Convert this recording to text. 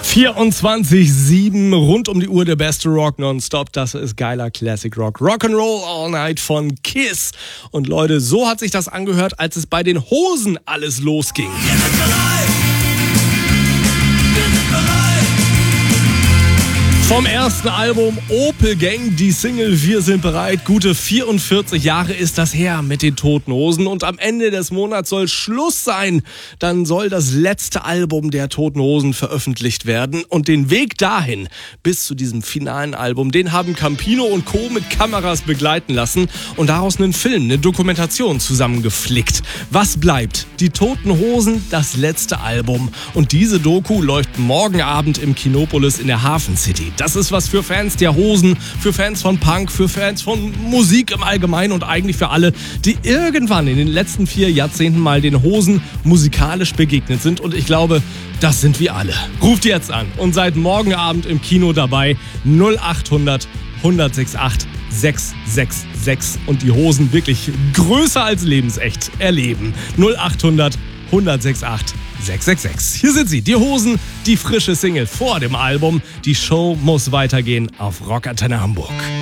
24/7 rund um die Uhr der beste Rock nonstop. Das ist geiler Classic Rock. Rock'n'Roll All Night von Kiss. Und Leute, so hat sich das angehört, als es bei den Hosen alles losging. Vom ersten Album Opel Gang, die Single Wir sind bereit. Gute 44 Jahre ist das her mit den Toten Hosen. Und am Ende des Monats soll Schluss sein. Dann soll das letzte Album der Toten Hosen veröffentlicht werden. Und den Weg dahin, bis zu diesem finalen Album, den haben Campino und Co. mit Kameras begleiten lassen und daraus einen Film, eine Dokumentation zusammengeflickt. Was bleibt? Die Toten Hosen, das letzte Album. Und diese Doku läuft morgen Abend im Kinopolis in der Hafen City. Das ist was für Fans der Hosen, für Fans von Punk, für Fans von Musik im Allgemeinen und eigentlich für alle, die irgendwann in den letzten 4 Jahrzehnten mal den Hosen musikalisch begegnet sind. Und ich glaube, das sind wir alle. Ruft jetzt an und seid morgen Abend im Kino dabei. 0800 106.8 666 und die Hosen wirklich größer als lebensecht erleben. 0800 106.8 666. Hier sind sie, die Hosen, die frische Single vor dem Album. Die Show muss weitergehen auf Rock Antenne Hamburg.